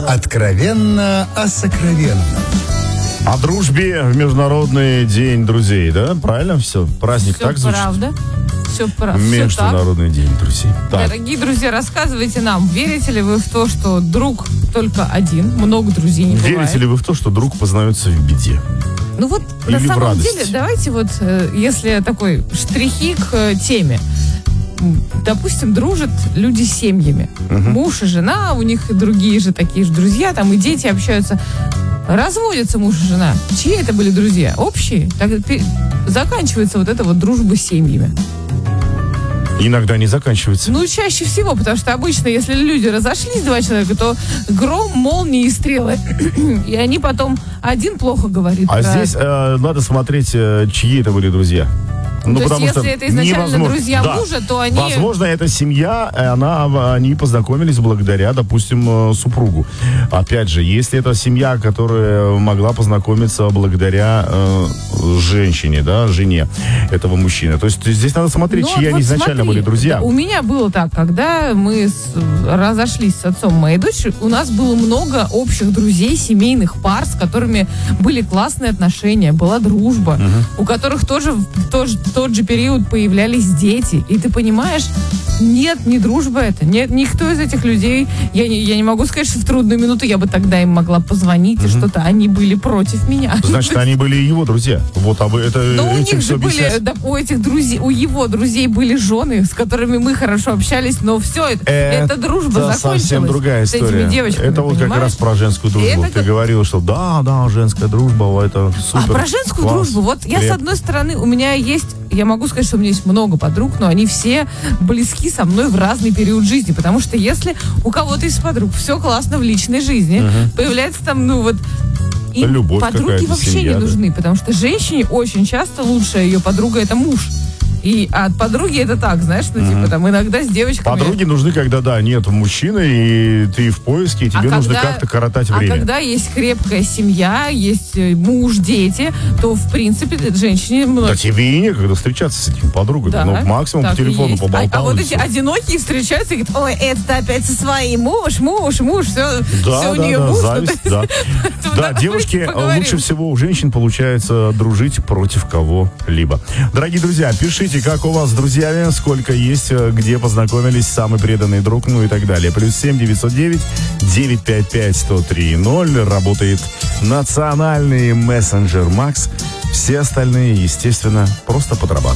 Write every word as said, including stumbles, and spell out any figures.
Откровенно о сокровенном. О дружбе в Международный день друзей, да? Правильно все? Праздник Все так звучит? правда. Все правда. Международный день друзей. Так. Дорогие друзья, рассказывайте нам, верите ли вы в то, что друг только один, много друзей не бывает? Верите ли вы в то, что друг познается в беде? Ну вот, Или на в самом радости? деле, давайте вот, э, если такой штрихи к э, теме. М, Допустим, дружат люди с семьями. Муж и жена, у них и другие же такие же друзья, там и дети общаются. Разводятся муж и жена. Чьи это были друзья? Общие? Так пе- заканчивается вот эта вот дружба с семьями. Иногда не заканчивается. Ну, чаще всего, потому что обычно, если люди разошлись, два человека, то гром, молнии и стрелы. И они потом один плохо говорит. А про- здесь э, надо смотреть, э, чьи это были друзья. Ну, То есть, если это изначально невозможно. друзья Да. мужа, то они... Возможно, эта семья, э, она, они познакомились благодаря, допустим, э, супругу. Опять же, если это семья, которая могла познакомиться благодаря э, женщине, да, жене этого мужчины. То есть здесь надо смотреть, Ну, чьи вот они изначально смотри, были друзья. У меня было так, когда мы с- разошлись с отцом моей дочери, у нас было много общих друзей, семейных пар, с которыми были классные отношения, была дружба, у которых тоже в тоже, тот же период появлялись дети. И ты понимаешь, нет, не дружба это. Нет, никто из этих людей, я не, я не могу сказать, что в трудную минуту я бы тогда им могла позвонить и что-то. Они были против меня. Значит, они были его друзья. Вот, а вы это Но у этим них все же были, объяснять. да, у этих друзей, у его друзей были жены, с которыми мы хорошо общались, но все, это, эта дружба Это закончилась. совсем другая с этими история. девочками, Это вот как понимаешь? раз про женскую дружбу. Это Ты как- говорила, что да, да, женская дружба, это А супер. про женскую класс, дружбу, вот я с крепко. одной стороны, у меня есть, я могу сказать, что у меня есть много подруг, но они все близки со мной в разный период жизни, потому что если у кого-то из подруг все классно в личной жизни, появляется там, ну вот, им Любовь подруги какая-то, вообще семья, не да. нужны, потому что женщине очень часто лучшая ее подруга это муж. И а от подруги это так, знаешь, ну типа там иногда с девочками... Подруги нужны, когда, да, нет мужчины, и ты в поиске, и тебе А нужно когда- как-то коротать А время. когда есть крепкая семья, есть э, муж, дети, то, в принципе, женщине... много- Да тебе и некогда встречаться с этими подругами. Да, Ну, максимум так по и телефону есть. поболтал. А, а вот и эти всё. одинокие встречаются и говорят, ой, это опять со своим, муж, муж, муж, все, Да, все у да, нее да, муж. зависть, да. Поэтому Да, давайте девушки, поговорим. лучше всего у женщин получается дружить против кого-либо. Дорогие друзья, пишите, как у вас с друзьями, сколько есть, э, где познакомились, самый преданный друг, ну и так далее. Плюс семь девятьсот девять девятьсот пятьдесят пять сто три ноль. Работает национальный мессенджер Макс. Все остальные, естественно, просто подрабатывают.